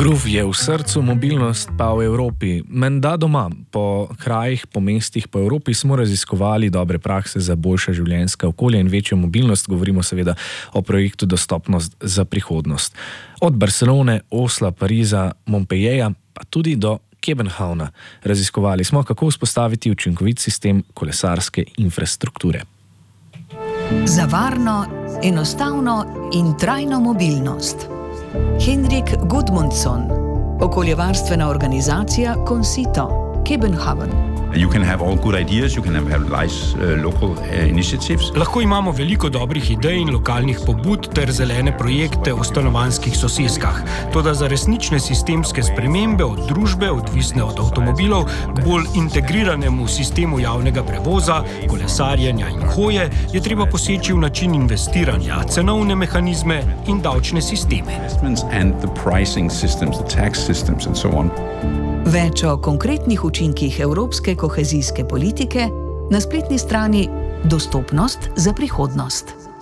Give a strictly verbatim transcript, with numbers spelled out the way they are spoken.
Groove je v srcu, mobilnost pa v Evropi. Menda doma, po krajih, po mestih, po Evropi smo raziskovali dobre prakse za boljša življenjska okolja in večjo mobilnost. Govorimo seveda o projektu Dostopnost za prihodnost. Od Barcelone, Osla, Pariza, Montpelliera pa tudi do Kebenhavna. Raziskovali smo, kako vzpostaviti učinkovit sistem kolesarske infrastrukture. Za varno, enostavno in trajno mobilnost. Henrik Gudmundsson, okoljevarstvena organizacija Concito, Kebenhavn. You can have all good ideas, you can have nice uh, local uh, initiatives. Lahko imamo veliko dobrih idej in lokalnih pobud ter zelene projekte v stanovanjskih soseskah. Toda za resnične sistemske spremembe od družbe, odvisne od avtomobilov, k bolj integriranemu sistemu javnega prevoza, kolesarjenja in hoje, je treba poseči v način investiranja, cenovne mehanizme in davčne sisteme. And the pricing systems, the tax systems and so on. Več o konkretnih učinkih evropske kohezijske politike na spletni strani Dostopnost za prihodnost.